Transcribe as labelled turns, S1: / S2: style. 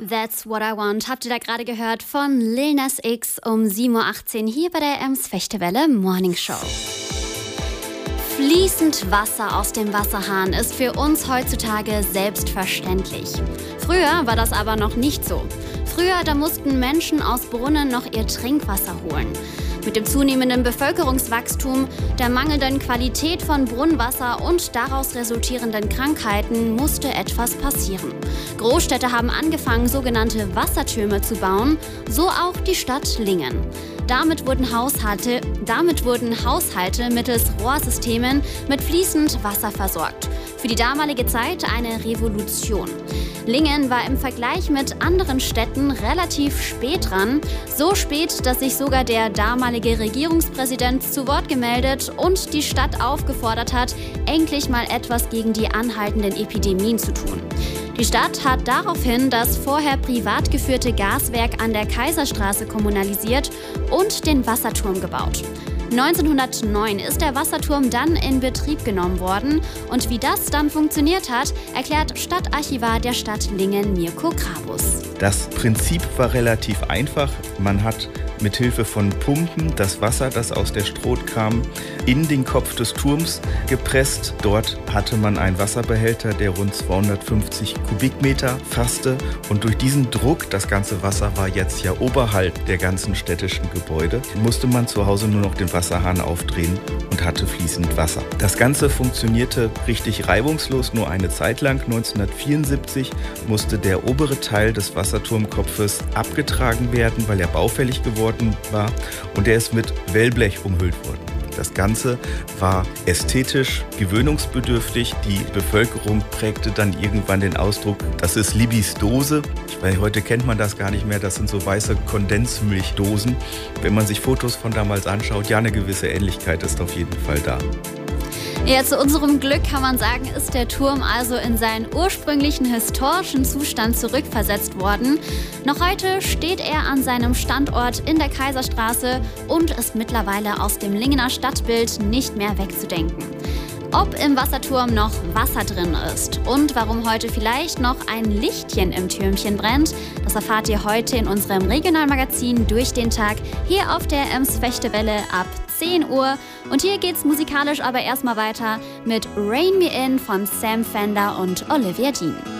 S1: That's What I Want. Habt ihr da gerade gehört von Lil Nas X um 7:18 Uhr hier bei der Ems Fechtewelle Morning Show. Fließend Wasser aus dem Wasserhahn ist für uns heutzutage selbstverständlich. Früher war das aber noch nicht so. Früher, da mussten Menschen aus Brunnen noch ihr Trinkwasser holen. Mit dem zunehmenden Bevölkerungswachstum, der mangelnden Qualität von Brunnenwasser und daraus resultierenden Krankheiten musste etwas passieren. Großstädte haben angefangen, sogenannte Wassertürme zu bauen, so auch die Stadt Lingen. Damit wurden Haushalte mittels Rohrsystemen mit fließend Wasser versorgt. Für die damalige Zeit eine Revolution. Lingen war im Vergleich mit anderen Städten relativ spät dran. So spät, dass sich sogar der damalige Regierungspräsident zu Wort gemeldet und die Stadt aufgefordert hat, endlich mal etwas gegen die anhaltenden Epidemien zu tun. Die Stadt hat daraufhin das vorher privat geführte Gaswerk an der Kaiserstraße kommunalisiert und den Wasserturm gebaut. 1909 ist der Wasserturm dann in Betrieb genommen worden und wie das dann funktioniert hat, erklärt Stadtarchivar der Stadt Lingen Mirko Grabus.
S2: Das Prinzip war relativ einfach. Man hat mit Hilfe von Pumpen das Wasser, das aus der Strot kam, in den Kopf des Turms gepresst. Dort hatte man einen Wasserbehälter, der rund 250 Kubikmeter fasste. Und durch diesen Druck, das ganze Wasser war jetzt ja oberhalb der ganzen städtischen Gebäude, musste man zu Hause nur noch den Wasserhahn aufdrehen und hatte fließend Wasser. Das Ganze funktionierte richtig reibungslos, nur eine Zeit lang. 1974 musste der obere Teil des Wasserturmkopfes abgetragen werden, weil er baufällig geworden war und er ist mit Wellblech umhüllt worden. Das Ganze war ästhetisch gewöhnungsbedürftig. Die Bevölkerung prägte dann irgendwann den Ausdruck, das ist Libis Dose. Weil heute kennt man das gar nicht mehr, das sind so weiße Kondensmilchdosen. Wenn man sich Fotos von damals anschaut, ja, eine gewisse Ähnlichkeit ist auf jeden Fall da.
S1: Ja, zu unserem Glück kann man sagen, ist der Turm also in seinen ursprünglichen historischen Zustand zurückversetzt worden. Noch heute steht er an seinem Standort in der Kaiserstraße und ist mittlerweile aus dem Lingener Stadtbild nicht mehr wegzudenken. Ob im Wasserturm noch Wasser drin ist und warum heute vielleicht noch ein Lichtchen im Türmchen brennt, das erfahrt ihr heute in unserem Regionalmagazin Durch den Tag hier auf der Ems Fechtewelle ab 10 Uhr. Und hier geht's musikalisch aber erstmal weiter mit Rain Me In von Sam Fender und Olivia Dean.